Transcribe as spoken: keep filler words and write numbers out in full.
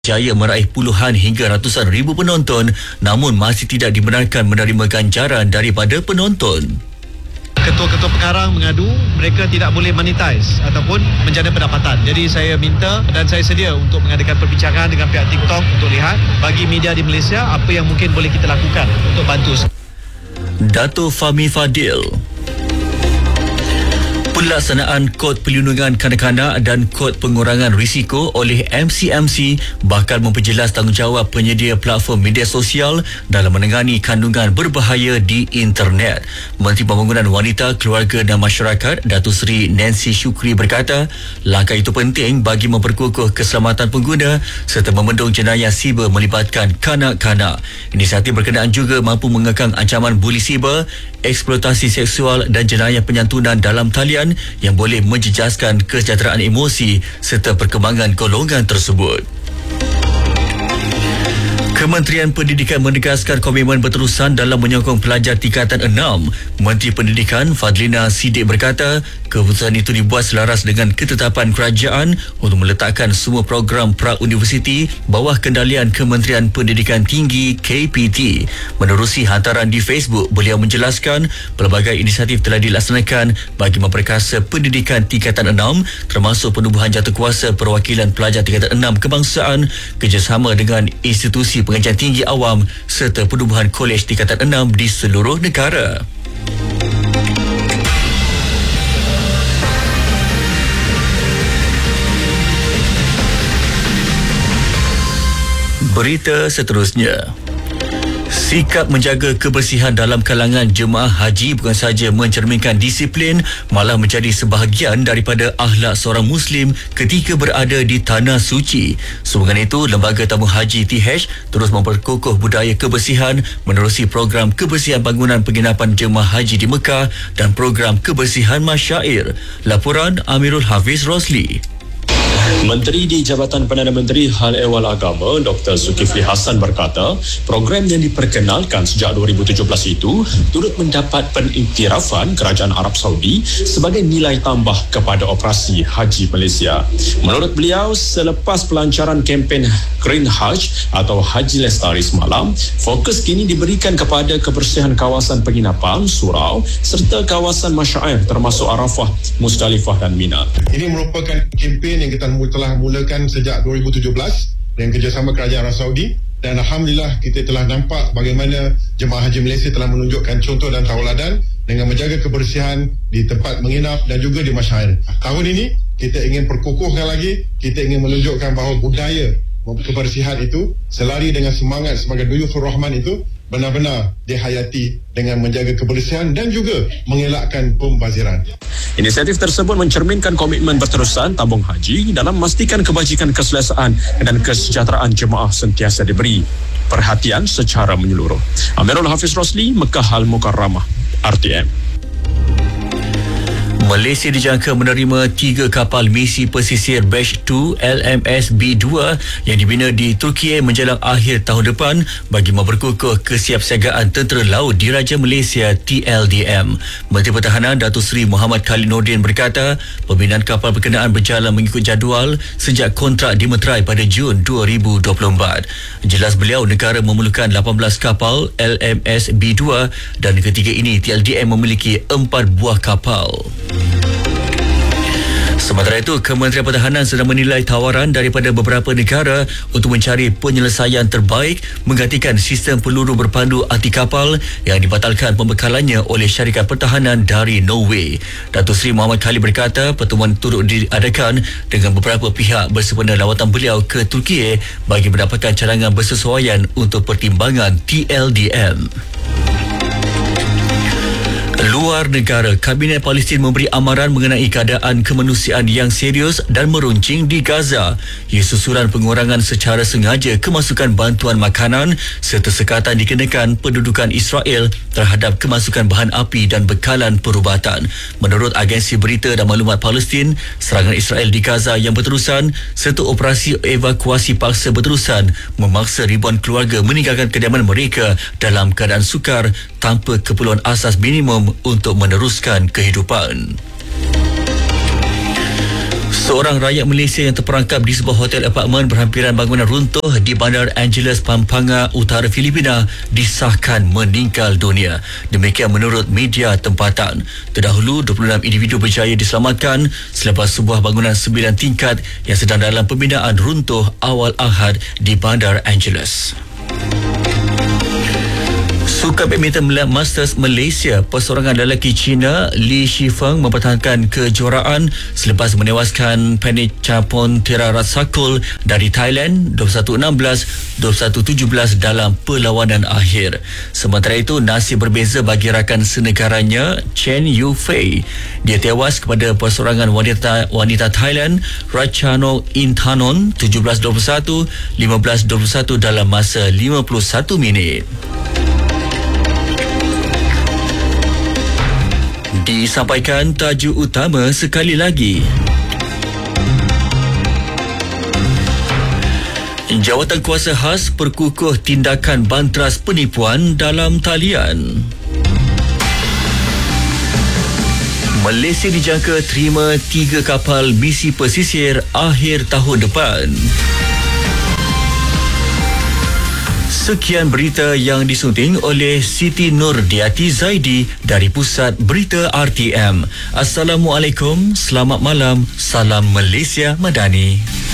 Jaya meraih puluhan hingga ratusan ribu penonton, namun masih tidak dibenarkan menerima ganjaran daripada penonton. Ketua-ketua pengarang mengadu mereka tidak boleh monetize ataupun menjana pendapatan. Jadi saya minta dan saya sedia untuk mengadakan perbincangan dengan pihak TikTok untuk lihat bagi media di Malaysia apa yang mungkin boleh kita lakukan untuk bantu. Dato' Fahmi Fadil. Pelaksanaan Kod Perlindungan Kanak-kanak dan Kod Pengurangan Risiko oleh M C M C bakal memperjelas tanggungjawab penyedia platform media sosial dalam menangani kandungan berbahaya di internet. Menteri Pembangunan Wanita, Keluarga dan Masyarakat, Datuk Seri Nancy Shukri berkata, langkah itu penting bagi memperkukuh keselamatan pengguna serta membendung jenayah siber melibatkan kanak-kanak. Inisiatif berkenaan juga mampu mengekang ancaman buli siber, eksploitasi seksual dan jenayah penyantunan dalam talian yang boleh menjejaskan kesejahteraan emosi serta perkembangan golongan tersebut. Kementerian Pendidikan menegaskan komitmen berterusan dalam menyokong pelajar tingkatan enam. Menteri Pendidikan Fadlina Siddiq berkata, keputusan itu dibuat selaras dengan ketetapan kerajaan untuk meletakkan semua program pra-universiti bawah kendalian Kementerian Pendidikan Tinggi K P T. Menerusi hantaran di Facebook, beliau menjelaskan pelbagai inisiatif telah dilaksanakan bagi memperkasa pendidikan tingkatan enam, termasuk penubuhan jatuhkuasa perwakilan pelajar tingkatan enam kebangsaan, kerjasama dengan institusi pengajian tinggi awam serta penubuhan kolej tingkatan enam di seluruh negara. Berita seterusnya. Sikap menjaga kebersihan dalam kalangan jemaah haji bukan sahaja mencerminkan disiplin, malah menjadi sebahagian daripada akhlak seorang Muslim ketika berada di Tanah Suci. Sehubungan itu, Lembaga Tabung Haji T H terus memperkukuh budaya kebersihan menerusi program kebersihan bangunan penginapan jemaah haji di Mekah dan program kebersihan masyair. Laporan Amirul Hafiz Rosli. Menteri di Jabatan Perdana Menteri Hal Ehwal Agama Doktor Zulkifli Hassan berkata, program yang diperkenalkan sejak dua ribu tujuh belas itu turut mendapat pengiktirafan Kerajaan Arab Saudi sebagai nilai tambah kepada operasi Haji Malaysia. Menurut beliau, selepas pelancaran kempen Green Hajj atau Haji Lestari semalam, fokus kini diberikan kepada kebersihan kawasan penginapan, surau serta kawasan masyair termasuk Arafah, Musdalifah dan Mina. Ini merupakan kempen yang kita telah mulakan sejak dua ribu tujuh belas dengan kerjasama Kerajaan Arab Saudi, dan Alhamdulillah kita telah nampak bagaimana Jemaah Haji Malaysia telah menunjukkan contoh dan tauladan dengan menjaga kebersihan di tempat menginap dan juga di masyair. Tahun ini kita ingin perkukuhkan lagi, kita ingin menunjukkan bahawa budaya kebersihan itu selari dengan semangat sebagai Duyufur Rahman itu benar-benar dihayati dengan menjaga kebersihan dan juga mengelakkan pembaziran. Inisiatif tersebut mencerminkan komitmen berterusan tabung haji dalam memastikan kebajikan, keselesaan dan kesejahteraan jemaah sentiasa diberi perhatian secara menyeluruh. Amirul Hafiz Rosli, Mekah Al Mukarramah, R T M. Malaysia dijangka menerima tiga kapal misi pesisir Batch dua L M S B dua yang dibina di Turki menjelang akhir tahun depan bagi memperkukuh kesiapsiagaan Tentera Laut Diraja Malaysia T L D M. Menteri Pertahanan Datuk Seri Muhammad Khalid Nordin berkata, pembinaan kapal berkenaan berjalan mengikut jadual sejak kontrak dimeterai pada Jun dua ribu dua puluh empat. Jelas beliau, negara memerlukan lapan belas kapal L M S B dua dan ketiga ini T L D M memiliki empat buah kapal. Sementara itu, Kementerian Pertahanan sedang menilai tawaran daripada beberapa negara untuk mencari penyelesaian terbaik menggantikan sistem peluru berpandu anti kapal yang dibatalkan pembekalannya oleh syarikat pertahanan dari Norway. Datuk Seri Muhammad Khalid berkata, pertemuan turut diadakan dengan beberapa pihak bersempena lawatan beliau ke Turki bagi mendapatkan cadangan bersesuaian untuk pertimbangan T L D M. Luar negara, Kabinet Palestin memberi amaran mengenai keadaan kemanusiaan yang serius dan meruncing di Gaza. Ia susulan pengurangan secara sengaja kemasukan bantuan makanan serta sekatan dikenakan pendudukan Israel terhadap kemasukan bahan api dan bekalan perubatan. Menurut agensi berita dan maklumat Palestin, serangan Israel di Gaza yang berterusan serta operasi evakuasi paksa berterusan memaksa ribuan keluarga meninggalkan kediaman mereka dalam keadaan sukar tanpa keperluan asas minimum untuk meneruskan kehidupan. Seorang rakyat Malaysia yang terperangkap di sebuah hotel apartmen berhampiran bangunan runtuh di Bandar Angeles, Pampanga, Utara Filipina disahkan meninggal dunia. Demikian menurut media tempatan. Terdahulu, dua puluh enam individu berjaya diselamatkan selepas sebuah bangunan sembilan tingkat yang sedang dalam pembinaan runtuh awal Ahad di Bandar Angeles. Sukan badminton Masters Malaysia, perseorangan lelaki Cina Li Shifeng mempertahankan kejuaraan selepas menewaskan Panichapon Theraratsakulul dari Thailand dua puluh satu enam belas, dua puluh satu tujuh belas dalam perlawanan akhir. Sementara itu, nasib berbeza bagi rakan senegaranya Chen Yufei. Dia tewas kepada perseorangan wanita wanita Thailand Ratchano Intanon tujuh belas dua puluh satu, lima belas dua puluh satu dalam masa lima puluh satu minit. Disampaikan tajuk utama sekali lagi. Jawatan Kuasa Khas perkukuh tindakan bantras penipuan dalam talian. Malaysia dijangka terima tiga kapal misi pesisir akhir tahun depan. Sekian berita yang disunting oleh Siti Nurdiati Zaidi dari Pusat Berita R T M. Assalamualaikum, selamat malam, salam Malaysia Madani.